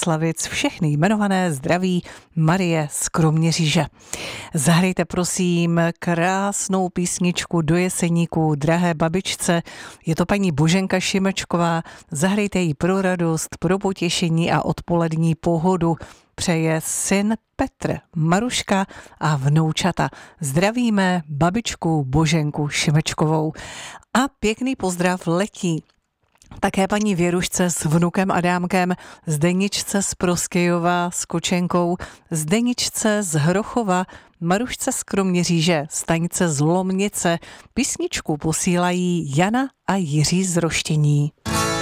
Vratislavic všechny jmenované zdraví Marie z Kroměříže. Zahrajte prosím krásnou písničku do Jeseníku drahé babičce. Je to paní Boženka Šimečková. Zahrajte ji pro radost, pro potěšení a odpolední pohodu. Přeje syn Petr, Maruška a vnoučata. Zdravíme babičku Boženku Šimečkovou. A pěkný pozdrav letí také paní Věrušce s vnukem Adámkem, Zdeničce z Proskyjova s kočenkou, Zdeničce z Hrochova, Marušce z Kroměříže, Stanice z Lomnice. Písničku posílají Jana a Jiří z Roštění.